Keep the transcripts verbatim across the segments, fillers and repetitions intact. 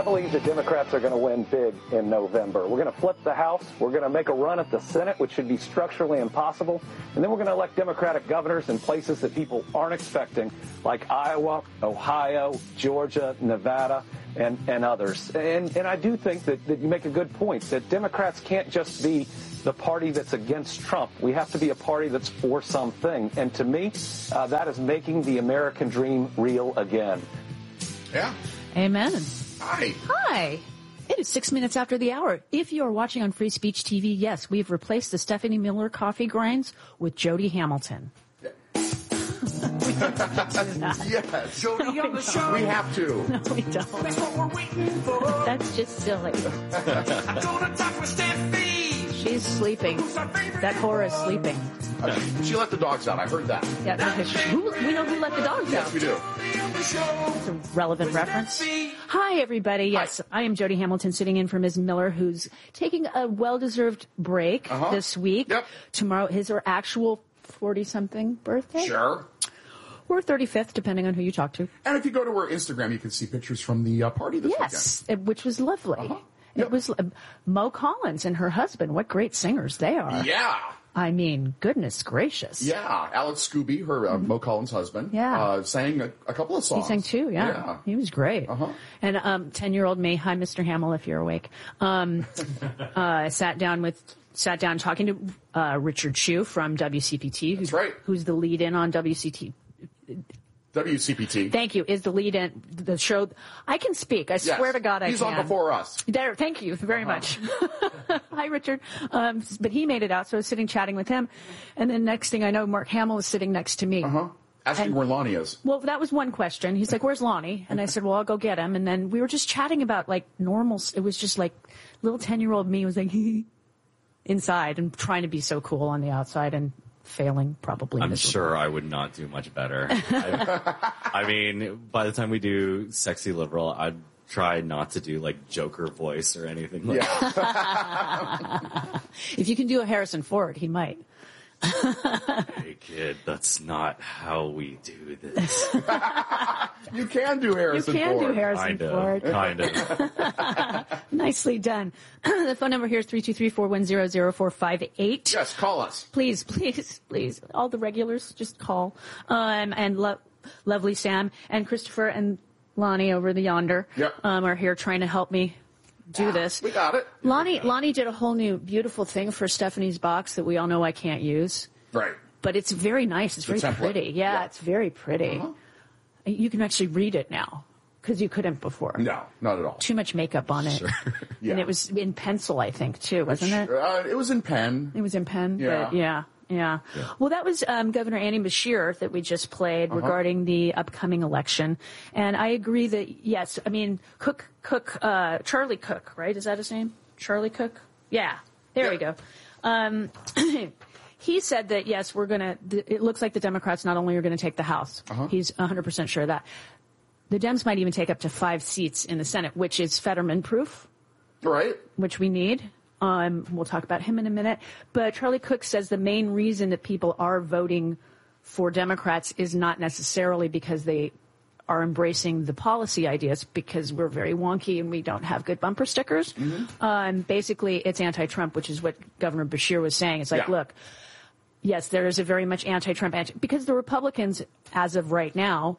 believe the Democrats are going to win big in November. We're going to flip the House. We're going to make a run at the Senate, which should be structurally impossible. And then we're going to elect Democratic governors in places that people aren't expecting, like Iowa, Ohio, Georgia, Nevada, and, and others. And, and I do think that, that you make a good point, that Democrats can't just be the party that's against Trump. We have to be a party that's for something. And to me, uh, that is making the American dream real again. Yeah. Amen. Hi. Hi. It is six minutes after the hour. If you are watching on Free Speech T V, yes, we've replaced the Stephanie Miller coffee grinds with Jody Hamilton. Yes. Jody on the show. We have to. No, we don't. That's what we're waiting for. That's just silly. I'm gonna talk with Steffi. She's sleeping. That whore is sleeping. Uh, she let the dogs out. I heard that. Yeah, okay. Who, we know who let the dogs Yes, out. we do. That's a relevant reference. Hi, everybody. Yes, Hi. I am Jody Hamilton, sitting in for Miz Miller, who's taking a well-deserved break uh-huh. this week. Yep. Tomorrow is her actual forty-something birthday. Sure. Or thirty-fifth, depending on who you talk to. And if you go to her Instagram, you can see pictures from the uh, party this yes, weekend. Yes, which was lovely. Uh-huh. It yep. was uh, Mo Collins and her husband. What great singers they are. Yeah. I mean, goodness gracious. Yeah. Alex Scooby, her uh, Mo Collins' husband, yeah. uh, sang a, a couple of songs. He sang too, yeah. yeah. He was great. Uh-huh. And um, ten-year-old me, hi, Mister Hamill, if you're awake, um, uh, sat down with... Sat down talking to uh, Richard Chu from W C P T, who's, That's right. who's the lead-in on W C T. W C P T. Thank you. Is the lead in the show? I can speak. I yes. swear to God, I He's can. He's on before us. There. Thank you very uh-huh. much. Hi, Richard. Um, but he made it out, so I was sitting chatting with him, and then next thing I know, Mark Hamill was sitting next to me. Uh huh. Asking and, where Lonnie is. Well, that was one question. He's like, "Where's Lonnie?" And I said, "Well, I'll go get him." And then we were just chatting about like normal. It was just like little ten-year-old me was like inside and trying to be so cool on the outside and failing probably. I'm miserably. sure I would not do much better. I, I mean, by the time we do Sexy Liberal, I'd try not to do like Joker voice or anything like yeah. that. If you can do a Harrison Ford, he might. Hey kid, that's not how we do this. You can do Harrison You can Ford. do Harrison kind of, Ford. Kind of. Nicely done. The phone number here is three two three, four one zero, zero four five eight. Yes, call us. Please, please, please. All the regulars, just call. Um, and lo- lovely Sam and Christopher and Lonnie over the yonder yep. um, are here trying to help me do ah, this. We got it. Lonnie, got Lonnie did a whole new beautiful thing for Stephanie's box that we all know I can't use. Right. But it's very nice. It's the very template. pretty. Yeah, yeah, it's very pretty. Uh-huh. You can actually read it now because you couldn't before. No, not at all. Too much makeup on it. Sure. Yeah. And it was in pencil, I think, too, wasn't it? Uh, it was in pen. It was in pen. Yeah. But yeah. Yeah. Yeah. Well, that was um, Governor Andy Beshear that we just played Uh-huh. regarding the upcoming election. And I agree that, yes, I mean, Cook, Cook, uh, Charlie Cook, right? Is that his name? Charlie Cook? Yeah. There Yeah. we go. Um, he said that, yes, we're going to, it looks like the Democrats not only are going to take the House, Uh-huh. he's one hundred percent sure of that. The Dems might even take up to five seats in the Senate, which is Fetterman proof, Right. which we need. Um, we'll talk about him in a minute. But Charlie Cook says the main reason that people are voting for Democrats is not necessarily because they are embracing the policy ideas, because we're very wonky and we don't have good bumper stickers. Mm-hmm. Um, basically, it's anti-Trump, which is what Governor Beshear was saying. It's like, Yeah. look, yes, there is a very much anti-Trump, anti- because the Republicans, as of right now,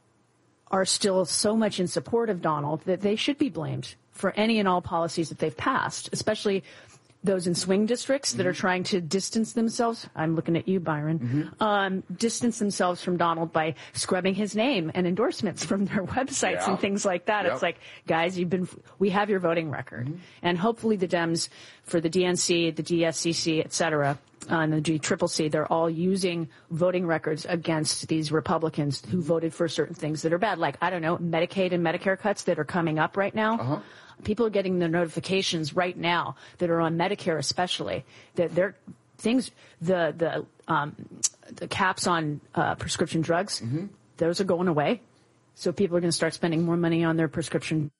are still so much in support of Donald that they should be blamed for any and all policies that they've passed, especially those in swing districts that Mm-hmm. are trying to distance themselves. I'm looking at you, Byron. Mm-hmm. Um, distance themselves from Donald by scrubbing his name and endorsements from their websites Yeah. and things like that. Yep. It's like, guys, you've been, we have your voting record. Mm-hmm. And hopefully the Dems for the D N C, the D S C C, et cetera, uh, and the G C C C, they're all using voting records against these Republicans who voted for certain things that are bad. Like, I don't know, Medicaid and Medicare cuts that are coming up right now. Uh-huh. People are getting the notifications right now that are on Medicare, especially that they're things the the um, the caps on uh, prescription drugs. Mm-hmm. Those are going away, so people are going to start spending more money on their prescription.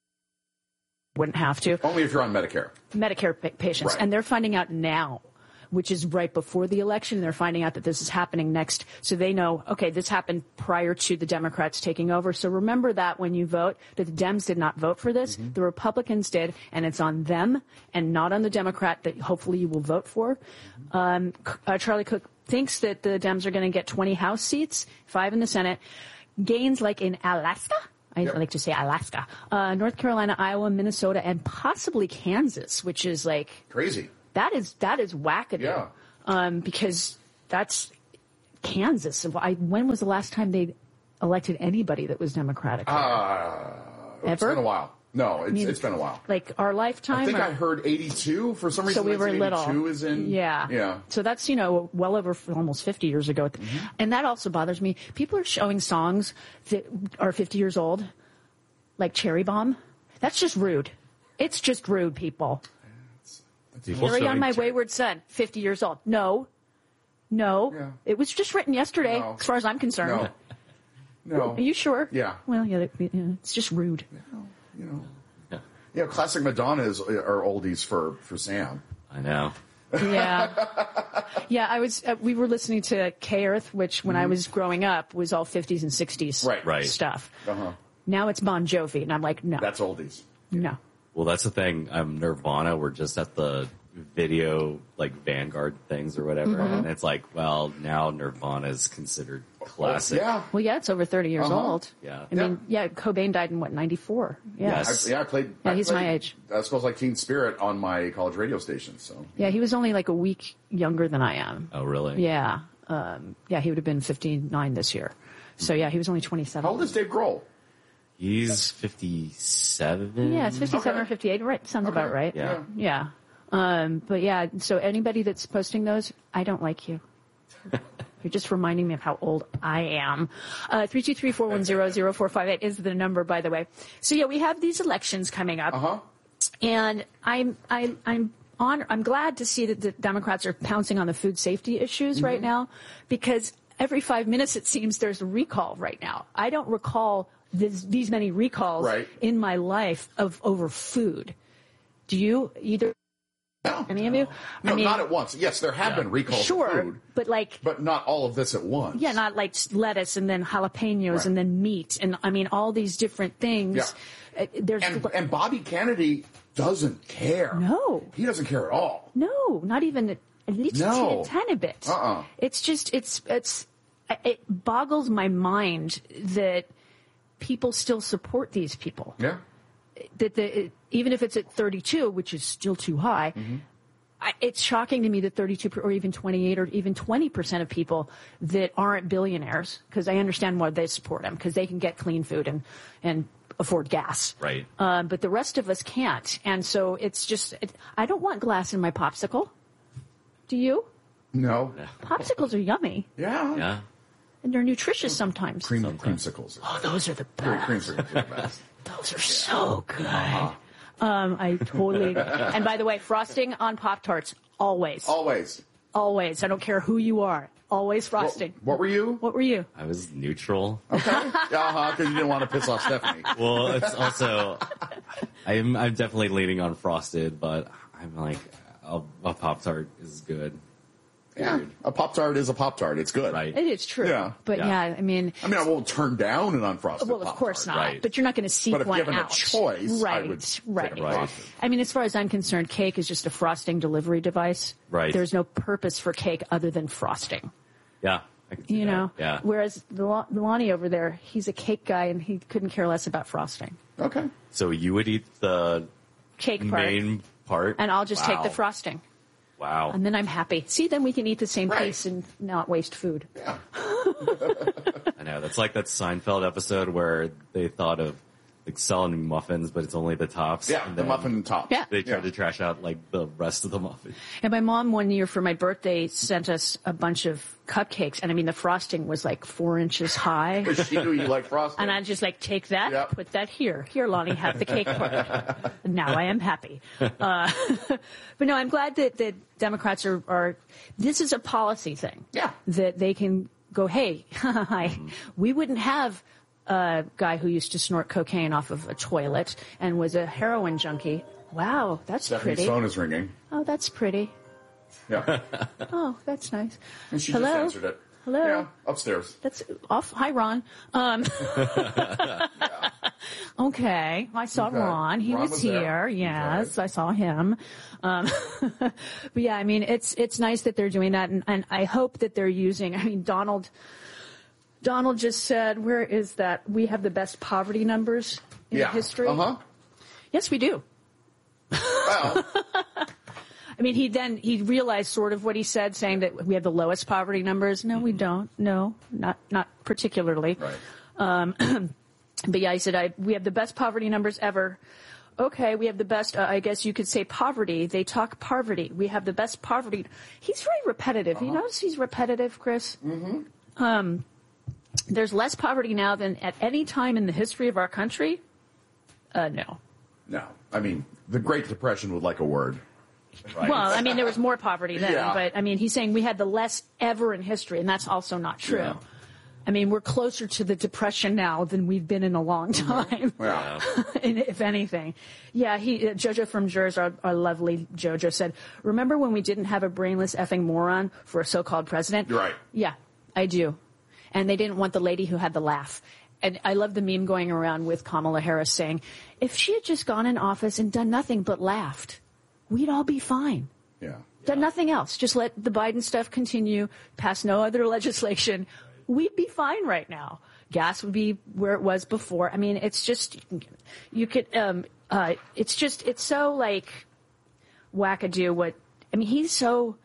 Wouldn't have to. Only if you're on Medicare. Medicare pa- patients, Right. and they're finding out now which is right before the election. They're finding out that this is happening next. So they know, okay, this happened prior to the Democrats taking over. So remember that when you vote, that the Dems did not vote for this. Mm-hmm. The Republicans did, and it's on them and not on the Democrat that hopefully you will vote for. Mm-hmm. Um, uh, Charlie Cook thinks that the Dems are going to get twenty House seats, five in the Senate. Gains like in Alaska. I yep. like to say Alaska, uh, North Carolina, Iowa, Minnesota, and possibly Kansas, which is like crazy. That is that is wackadoo. Yeah. Um, because that's Kansas. I, when was the last time they elected anybody that was Democratic? Uh, Ever? It's been a while. No, it's, I mean, it's been a while. Like our lifetime? I think or? I heard eighty-two. For some reason, so we were little. eighty-two is in. Yeah. Yeah. So that's, you know, well over almost fifty years ago. Mm-hmm. And that also bothers me. People are showing songs that are fifty years old, like Cherry Bomb. That's just rude. It's just rude, people. People Carry on my cherry- wayward son, fifty years old. No. No. Yeah. It was just written yesterday, No. as far as I'm concerned. No. No. Are you sure? Yeah. Well, yeah, yeah, it's just rude. Well, you know. Yeah. Yeah, classic Madonnas are oldies for, for Sam. I know. Yeah. Yeah, I was, uh, we were listening to K-Earth, which when mm-hmm. I was growing up was all fifties and sixties right. Right. stuff. Uh-huh. Now it's Bon Jovi, and I'm like, no. That's oldies. No. Well, that's the thing. Um, Nirvana, we're just at the video, like, Vanguard things or whatever. Mm-hmm. And it's like, well, now Nirvana is considered classic. Yeah. Well, yeah, it's over thirty years Uh-huh. old. Yeah. I mean, yeah, Cobain died in, what, ninety-four? Yeah. Yes. I, yeah, I played. Yeah, I he's played, my age. I suppose like Teen Spirit on my college radio station. So. Yeah, he was only like a week younger than I am. Oh, really? Yeah. Um, yeah, he would have been fifty-nine this year. So, yeah, he was only twenty-seven. How old is Dave Grohl? He's fifty-seven. Yeah, it's fifty-seven Okay. or fifty-eight. Right, sounds Okay. about right. Yeah. Yeah. Um, but yeah, so anybody that's posting those, I don't like you. You're just reminding me of how old I am. Uh, three two three, four one zero, zero four five eight is the number, by the way. So yeah, we have these elections coming up. Uh-huh. And I'm, I, I'm on, I'm glad to see that the Democrats are pouncing on the food safety issues Mm-hmm. right now, because every five minutes it seems there's a recall right now. I don't recall this, these many recalls Right. in my life of over food. Do you either? No. Any of you? No, I mean, not at once. Yes, there have Yeah. been recalls sure, of food, but like, but not all of this at once. yeah, not like lettuce and then jalapenos Right. and then meat and I mean all these different things. Yeah. Uh, There's And, and Bobby Kennedy doesn't care. No. He doesn't care at all. no, not even a, at least No. a tiny bit. Uh-uh. It's just it's it's it boggles my mind that people still support these people. Yeah. That the even if it's at thirty-two, which is still too high. Mm-hmm. I, it's shocking to me that thirty-two or even twenty-eight or even twenty percent of people that aren't billionaires, because I understand why they support them, because they can get clean food and, and afford gas. Right. Um, but the rest of us can't. And so it's just, it, I don't want glass in my popsicle. Do you? No. Popsicles are yummy, Yeah. Yeah. and they're nutritious sometimes. Cream creamsicles. Oh, those are the Cream- best. Creamsicles are the best. Those are so good. Um, I totally. And by the way, frosting on Pop-Tarts, always. Always. Always. I don't care who you are. Always What, frosting. what were you? What were you? I was neutral. Okay. Uh-huh, because you didn't want to piss off Stephanie. Well, it's also, I'm I'm definitely leaning on Frosted, but I'm like, a, a Pop-Tart is good. Yeah. A Pop-Tart is a Pop-Tart. It's good. Right. It is true. Yeah. But yeah, Yeah. I mean, I mean, I won't turn down an unfrosted well, of Pop-Tart. course not. right. But you're not going to seek But if one given a out. choice, I right, would take right. a Right. Frosted. I mean, as far as I'm concerned, cake is just a frosting delivery device. Right. There's no purpose for cake other than frosting. Yeah. I can see You that. know. Yeah. Whereas Lo- Lonnie over there, he's a cake guy and he couldn't care less about frosting. Okay. So you would eat the Cake part, main part, and I'll just Wow. take the frosting, Wow. and then I'm happy. See, then we can eat the same Right. piece and not waste food. Yeah. I know. That's like that Seinfeld episode where they thought of like selling muffins, but it's only the tops. Yeah, and the then muffin top. Yeah. They tried Yeah. to trash out like the rest of the muffin. And my mom one year for my birthday sent us a bunch of cupcakes, and I mean the frosting was like four inches high. She knew you like frosting. And I just like, take that, Yep. put that here. Here, Lonnie, have the cake part. Now I am happy. Uh, but no, I'm glad that, that Democrats are, are, this is a policy thing. Yeah. That they can go, hey, hi, we wouldn't have a guy who used to snort cocaine off of a toilet and was a heroin junkie. Wow, that's Stephanie's pretty. phone is ringing. Oh, that's pretty. Yeah. Oh, that's nice. And she Hello? just answered it. Hello? Yeah, upstairs. That's off. Hi, Ron. Um, okay. I saw Okay. Ron. He Ron was, was here. there. Yes, Right. I saw him. Um, but yeah, I mean, it's, it's nice that they're doing that. And, and I hope that they're using, I mean, Donald, Donald just said, where is that? We have the best poverty numbers in Yeah. history. Uh-huh. Yes, we do. Well, I mean, he then, he realized sort of what he said, saying that we have the lowest poverty numbers. No, we don't. No, not, not particularly. right. Um, but yeah, he said, I, we have the best poverty numbers ever. Okay, we have the best, uh, I guess you could say poverty. They talk poverty. We have the best poverty. He's very repetitive. Uh-huh. You notice he's repetitive, Chris? Mm-hmm. Um, there's less poverty now than at any time in the history of our country? Uh, no. No. I mean, the Great Depression would like a word. Right. Well, I mean, there was more poverty then, Yeah. but I mean, he's saying we had the less ever in history, and that's also not true. Yeah. I mean, we're closer to the Depression now than we've been in a long time, Yeah. and if anything. Yeah, he, uh, Jojo from Jers, our, our lovely Jojo, said, remember when we didn't have a brainless effing moron for a so-called president? You're right. Yeah, I do. And they didn't want the lady who had the laugh. And I love the meme going around with Kamala Harris saying, if she had just gone in office and done nothing but laughed, we'd all be fine. Yeah. Done nothing else. Just let the Biden stuff continue, pass no other legislation. We'd be fine right now. Gas would be where it was before. I mean, it's just, you could, um, uh, it's just, it's so like wackadoo what, I mean, he's so,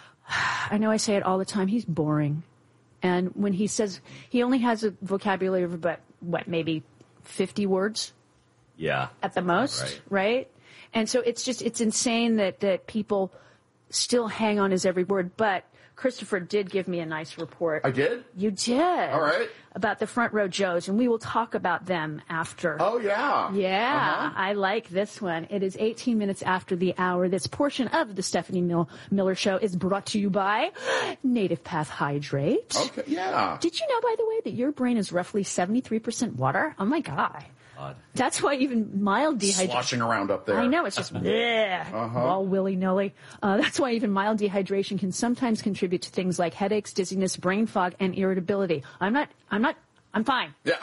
I know I say it all the time, he's boring. And when he says, he only has a vocabulary of about, what, maybe fifty words Yeah. at the most, Right. right? And so it's just, it's insane that, that people still hang on his every word. But Christopher did give me a nice report. I did? You did. All right. About the Front Row Joes, and we will talk about them after. Oh, yeah. Yeah, Uh-huh. I like this one. It is eighteen minutes after the hour. This portion of the Stephanie Mil- Miller Show is brought to you by Native Path Hydrate. Okay, yeah. Did you know, by the way, that your brain is roughly seventy-three percent water? Oh, my God. God. That's why even mild dehydration... Sloshing around up there. I know, it's just bleh, Uh-huh. all willy-nilly. Uh, that's why even mild dehydration can sometimes contribute to things like headaches, dizziness, brain fog, and irritability. I'm not, I'm not, I'm fine. Yeah.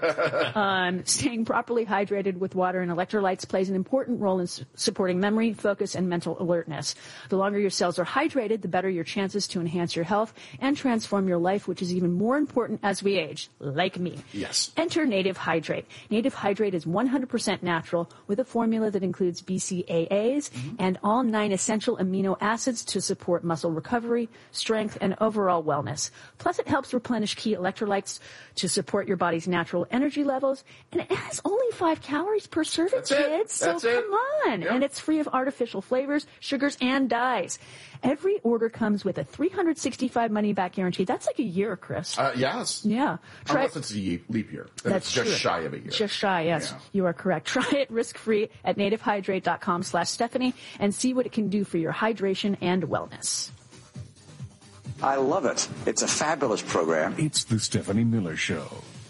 Um, staying properly hydrated with water and electrolytes plays an important role in su- supporting memory, focus, and mental alertness. The longer your cells are hydrated, the better your chances to enhance your health and transform your life, which is even more important as we age, like me. Yes. Enter Native Hydrate. Native Hydrate is one hundred percent natural with a formula that includes B C A As Mm-hmm. and all nine essential amino acids to support muscle recovery, strength, and overall wellness. Plus, it helps replenish key electrolytes to support your body's natural energy levels. And it has only five calories per serving, That's it. kids. So That's it. come on. Yep. And it's free of artificial flavors, sugars, and dyes. Every order comes with a three hundred sixty-five money-back guarantee. That's like a year, Chris. Uh, yes. yeah. Try Unless it's a ye- leap year. Then That's it's just true. shy of a year. Just shy, yes. Yeah. You are correct. Try it risk-free at nativehydrate.com slash Stephanie and see what it can do for your hydration and wellness. I love it. It's a fabulous program. It's the Stephanie Miller Show.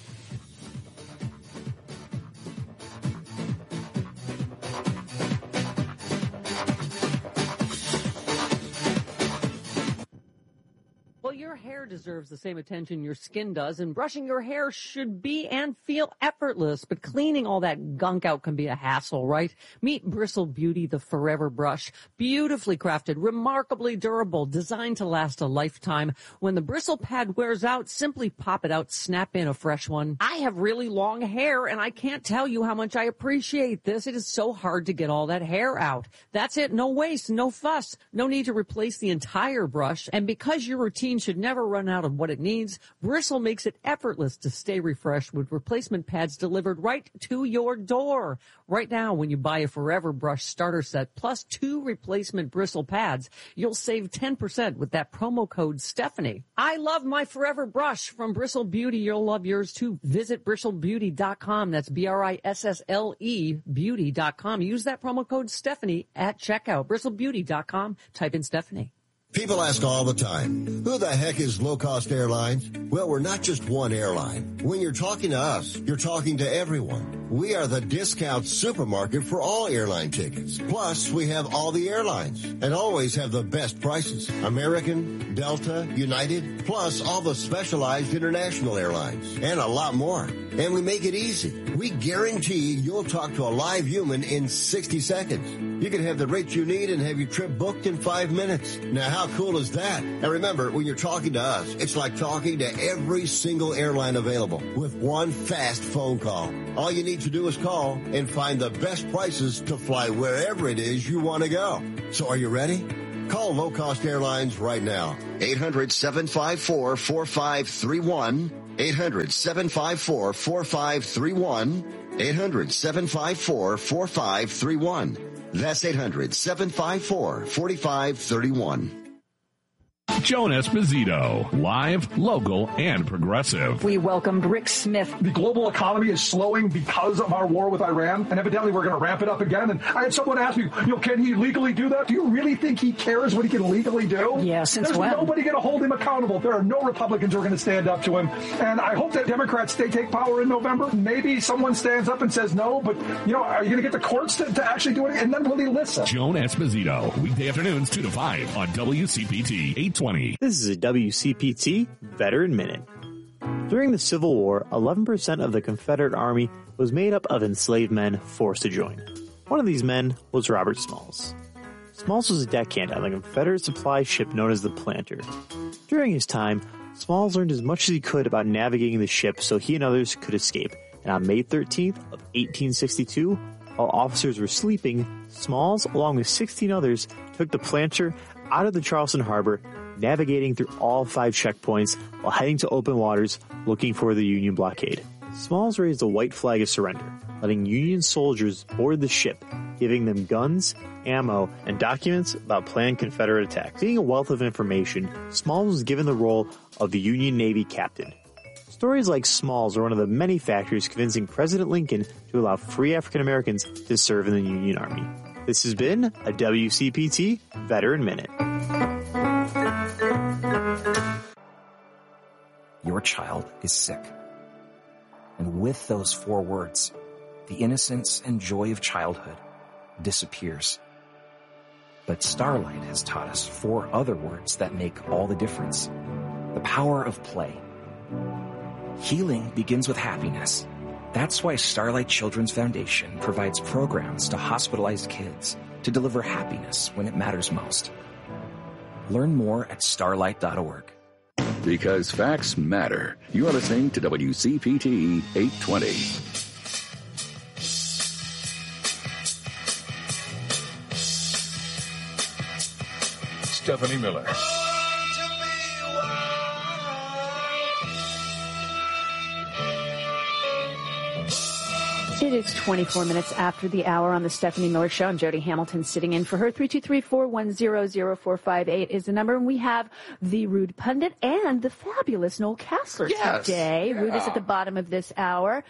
Well, your hair deserves the same attention your skin does, and brushing your hair should be and feel effortless, but cleaning all that gunk out can be a hassle, right? Meet Bristle Beauty, the Forever Brush. Beautifully crafted, remarkably durable, designed to last a lifetime. When the bristle pad wears out, simply pop it out, snap in a fresh one. I have really long hair, and I can't tell you how much I appreciate this. It is so hard to get all that hair out. That's it, no waste, no fuss, no need to replace the entire brush, and because your routine should never run out of what it needs, Bristle makes it effortless to stay refreshed with replacement pads delivered right to your door. Right now, when you buy a Forever Brush starter set plus two replacement bristle pads, you'll save ten percent with that promo code Stephanie. I love my Forever Brush from Bristle Beauty. You'll love yours too. Visit bristle beauty dot com. That's B R I S S L E beauty dot com. Use that promo code Stephanie at checkout. bristle beauty dot com. Type in Stephanie. People ask all the time, who the heck is Low Cost Airlines? Well, we're not just one airline. When you're talking to us, you're talking to everyone. We are the discount supermarket for all airline tickets. Plus, we have all the airlines and always have the best prices. American, Delta, United, plus all the specialized international airlines and a lot more. And we make it easy. We guarantee you'll talk to a live human in sixty seconds. You can have the rates you need and have your trip booked in five minutes. Now, how cool is that? And remember, when you're talking to us, it's like talking to every single airline available with one fast phone call. All you need to do is call and find the best prices to fly wherever it is you want to go. So are you ready? Call Low Cost Airlines right now. eight hundred, seven five four, four five three one. eight hundred, seven five four, four five three one. eight hundred, seven five four, four five three one. That's eight hundred, seven five four, four five three one. Joan Esposito, live, local, and progressive. We welcomed Rick Smith. The global economy is slowing because of our war with Iran, and evidently we're going to ramp it up again. And I had someone ask me, you know, can he legally do that? Do you really think he cares what he can legally do? Yeah, since There's when? nobody going to hold him accountable. There are no Republicans who are going to stand up to him. And I hope that Democrats, they take power in November. Maybe someone stands up and says no, but, you know, are you going to get the courts to, to actually do it? And then will he listen? Joan Esposito, weekday afternoons two to five on W C P T eight twenty. This is a W C P T Veteran Minute. During the Civil War, eleven percent of the Confederate Army was made up of enslaved men forced to join. One of these men was Robert Smalls. Smalls was a deckhand on the Confederate supply ship known as the Planter. During his time, Smalls learned as much as he could about navigating the ship so he and others could escape, and on May thirteenth of eighteen sixty-two, while officers were sleeping, Smalls, along with sixteen others, took the Planter out of the Charleston harbor, navigating through all five checkpoints while heading to open waters looking for the Union blockade. Smalls raised a white flag of surrender, letting Union soldiers board the ship, giving them guns, ammo, and documents about planned Confederate attacks. Being a wealth of information, Smalls was given the role of the Union Navy captain. Stories like Smalls are one of the many factors convincing President Lincoln to allow free African Americans to serve in the Union Army. This has been a W C P T Veteran Minute. Your child is sick. And with those four words, the innocence and joy of childhood disappears. But Starlight has taught us four other words that make all the difference. The power of play. Healing begins with happiness. That's why Starlight Children's Foundation provides programs to hospitalized kids to deliver happiness when it matters most. Learn more at starlight dot org. Because facts matter. You're listening to W C P T eight twenty. Stephanie Miller. It is twenty-four minutes after the hour on the Stephanie Miller Show. I'm Jody Hamilton sitting in for her. three two three, four one zero, zero four five eight is the number. And we have the Rude Pundit and the fabulous Noel Casler yes. today. Yeah. Rude is at the bottom of this hour.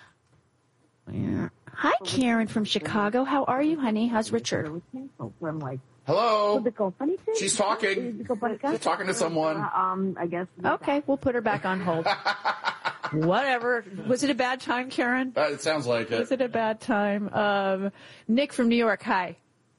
Hi, Karen from Chicago. How are you, honey? How's Richard? Hello. She's talking. She's talking to someone. Um, I guess. Okay, we'll put her back on hold. Whatever. Was it a bad time, Karen? Uh, it sounds like it. Was it a bad time? Um, Nick from New York. Hi.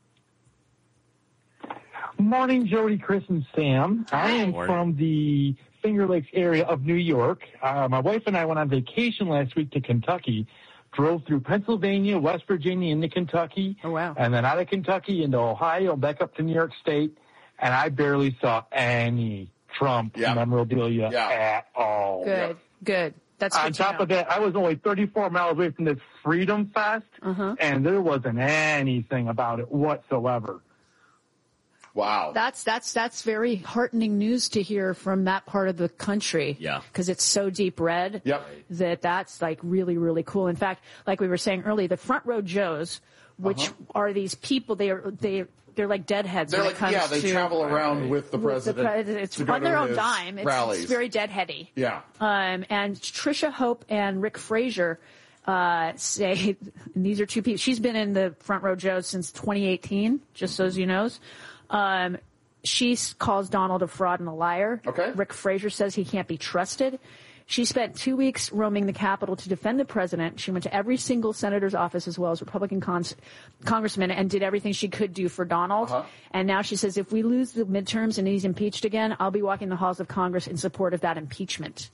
Morning, Jody, Chris, and Sam. I am Morning. from the Finger Lakes area of New York. Uh, my wife and I went on vacation last week to Kentucky. Drove through Pennsylvania, West Virginia, into Kentucky. Oh, wow. And then out of Kentucky into Ohio, back up to New York State. And I barely saw any Trump Yep. memorabilia Yeah. at all. Good. Yep. Good. That's On good to top know. of that, I was only thirty-four miles away from this Freedom Fest, Uh-huh. and there wasn't anything about it whatsoever. Wow. That's that's that's very heartening news to hear from that part of the country. Yeah. Because it's so deep red. Yep. That that's like really really cool. In fact, like we were saying earlier, the Front Row Joes, which Uh-huh. are these people, they are they they're like deadheads. They're when like, it comes yeah, they to, travel around with the with president. pre- it's to go on to their own his dime. It's, rallies. it's very deadheady. Yeah. Um, and Trisha Hope and Rick Frazier uh, say, and these are two people. She's been in the Front Row Joes since twenty eighteen, just so as you knows. Um, she calls Donald a fraud and a liar. Okay. Rick Frazier says he can't be trusted. She spent two weeks roaming the Capitol to defend the president. She went to every single senator's office as well as Republican cons- congressman and did everything she could do for Donald. Uh-huh. And now she says, if we lose the midterms and he's impeached again, I'll be walking the halls of Congress in support of that impeachment.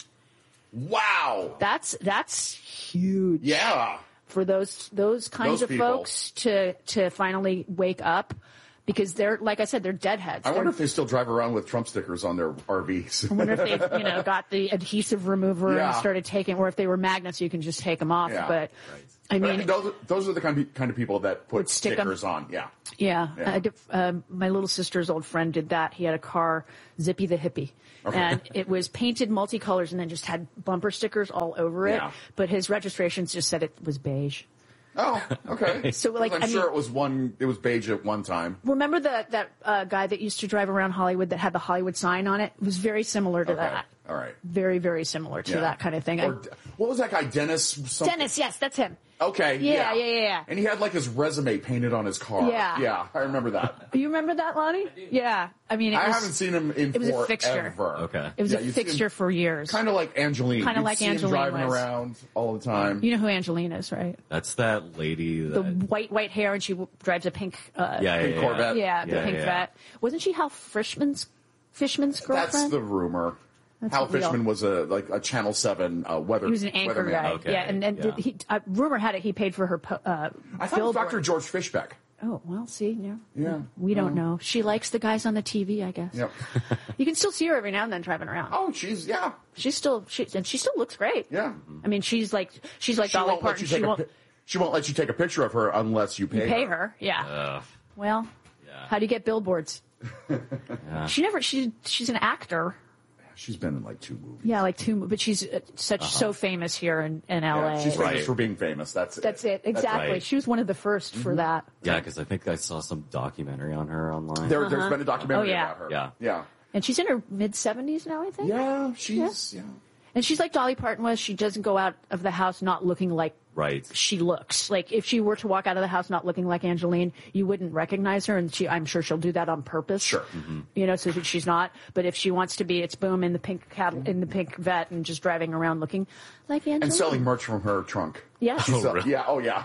Wow. That's that's huge. Yeah. For those those kinds Those of people. folks to to finally wake up, because they're, like I said, they're deadheads. I They're, wonder if they still drive around with Trump stickers on their R Vs. I wonder if they, you know, got the adhesive remover Yeah. and started taking, or if they were magnets, you can just take them off. Yeah. But I But mean, those, those are the kind of, kind of people that put stick 'em. stickers on. Yeah. yeah, Yeah. I did, um, my little sister's old friend did that. He had a car, Zippy the Hippie. Okay. And it was painted multicolors and then just had bumper stickers all over it. Yeah. But his registrations just said it was beige. Oh, okay. So, like, I'm I sure mean- it was one. It was beige at one time. Remember that that uh, guy that used to drive around Hollywood that had the Hollywood sign on it? It was very similar to Okay. that. All right. Very, very similar to Yeah. that kind of thing. Or, what was that guy, Dennis? Something? Dennis, yes, that's him. Okay. Yeah, Yeah. yeah, yeah, yeah. And he had like his resume painted on his car. Yeah. Yeah, I remember that. You remember that, Lonnie? Yeah. I mean, it I was, haven't seen him in it was forever. a fixture. Okay. It was Yeah, a you'd see him fixture for years. Kind of like Angeline. Kinda You'd like see him Angeline driving was. around all the time. You know who Angeline is, right? That's that lady The that. white, white hair, and she w- drives a pink, uh, Yeah, yeah, Pink yeah. Corvette. yeah, the Yeah, pink yeah. vet. Wasn't she Hal Fishman's, Fishman's girlfriend? That's the rumor. That's Hal real. Fishman was a like a Channel Seven uh, weather. He was an anchor weatherman. guy. Okay, Yeah, and, and yeah. did he, uh, rumor had it he paid for her po- uh, I thought it was billboard. Doctor George Fishbeck. Oh, well, see, yeah. Yeah. We don't Oh. know. She likes the guys on the T V, I guess. Yep. You can still see her every now and then driving around. Oh, she's yeah. She's still, she, and she still looks great. Yeah. I mean, she's like, she's like She Dolly won't let Parton. you She take a won't pi- She won't let you take a picture of her unless you pay, pay her. Yeah. Ugh. Well, Yeah. how do you get billboards? Yeah. She never, she, she's an actor. She's been in like two movies. Yeah, like two, but she's uh, such, Uh-huh. so famous here in, in L A. Yeah, she's famous Right. for being famous. That's it. That's it. Exactly. right. She was one of the first for that. Yeah, because I think I saw some documentary on her online. There, There's been a documentary Oh, yeah. about her. Yeah. Yeah. And she's in her mid seventies now, I think. Yeah, she's yeah. And she's like Dolly Parton was. She doesn't go out of the house not looking like Right. she looks. Like if she were to walk out of the house not looking like Angeline, you wouldn't recognize her. And she, I'm sure she'll do that on purpose. Sure. You know, so that she's not. But if she wants to be, it's boom in the pink cat, in the pink vet, and just driving around looking like Angeline. And selling merch from her trunk. Yeah. She's Oh, a- really? Yeah. Oh, yeah.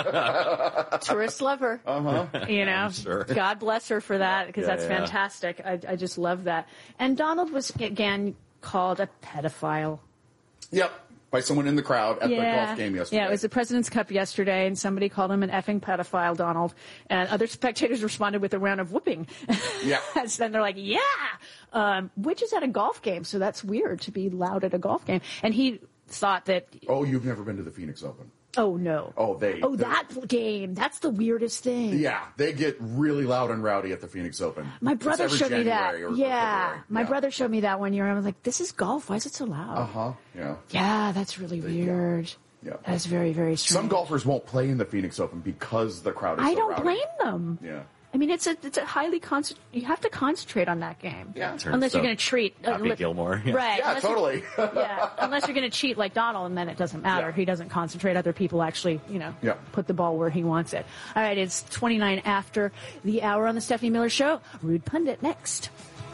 Tourists love her. Uh huh. You know, Sure. God bless her for that, because Yeah, that's yeah. fantastic. I, I just love that. And Donald was again called a pedophile. Yep. By someone in the crowd at the golf game yesterday. Yeah, it was the President's Cup yesterday, and somebody called him an effing pedophile, Donald. And other spectators responded with a round of whooping. Yeah. And then they're like, yeah! Um, which is at a golf game, so that's weird to be loud at a golf game. And he thought that, Oh, you've never been to the Phoenix Open. oh no. Oh, they. Oh, they- that game. That's the weirdest thing. Yeah, they get really loud and rowdy at the Phoenix Open. My It's brother every showed me that. January or- or Yeah. February. My Yeah. brother showed me that one year, and I was like, this is golf. Why is it so loud? Uh huh. Yeah. Yeah, that's really weird. Yeah. That's very, very strange. Some golfers won't play in the Phoenix Open because the crowd is I so don't rowdy. blame them. Yeah. I mean, it's a it's a highly concent. You have to concentrate on that game. Yeah. Turns Unless you're to going to treat uh, Happy li- Gilmore. Yeah. right? Yeah, unless you- totally. yeah, unless you're going to cheat like Donald, and then it doesn't matter. Yeah. He doesn't concentrate. Other people actually, you know, Yeah. put the ball where he wants it. All right, it's twenty-nine after the hour on the Stephanie Miller Show. Rude Pundit next.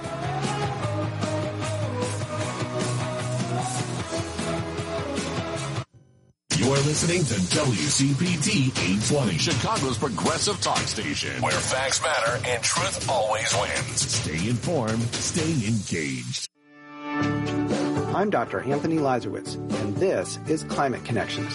You're listening to W C P T eight twenty, Chicago's progressive talk station, where facts matter and truth always wins. Stay informed, stay engaged. I'm Doctor Anthony Lazarowitz, and this is Climate Connections.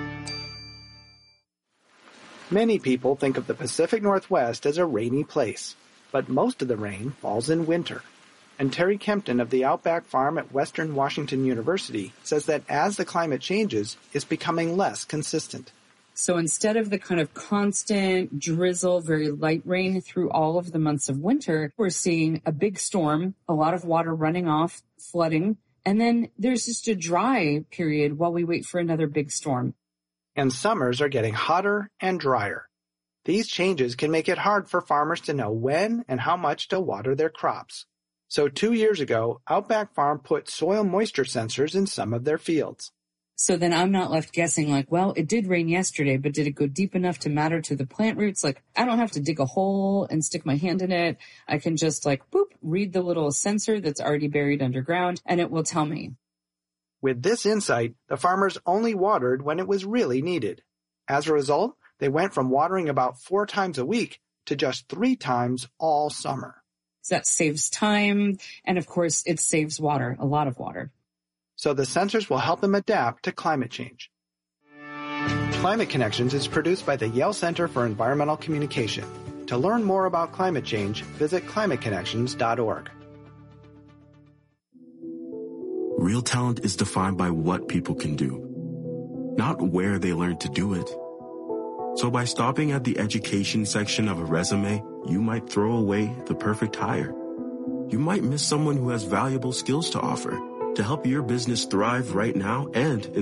Many people think of the Pacific Northwest as a rainy place, but most of the rain falls in winter. And Terry Kempton of the Outback Farm at Western Washington University says that as the climate changes, it's becoming less consistent. So instead of the kind of constant drizzle, very light rain through all of the months of winter, we're seeing a big storm, a lot of water running off, flooding, and then there's just a dry period while we wait for another big storm. And summers are getting hotter and drier. These changes can make it hard for farmers to know when and how much to water their crops. So two years ago, Outback Farm put soil moisture sensors in some of their fields. So then I'm not left guessing like, well, it did rain yesterday, but did it go deep enough to matter to the plant roots? Like, I don't have to dig a hole and stick my hand in it. I can just like, boop, read the little sensor that's already buried underground, and it will tell me. With this insight, the farmers only watered when it was really needed. As a result, they went from watering about four times a week to just three times all summer. So that saves time, and of course, it saves water, a lot of water. So the sensors will help them adapt to climate change. Climate Connections is produced by the Yale Center for Environmental Communication. To learn more about climate change, visit climate connections dot org. Real talent is defined by what people can do, not where they learn to do it. So by stopping at the education section of a resume, you might throw away the perfect hire. You might miss someone who has valuable skills to offer to help your business thrive right now and in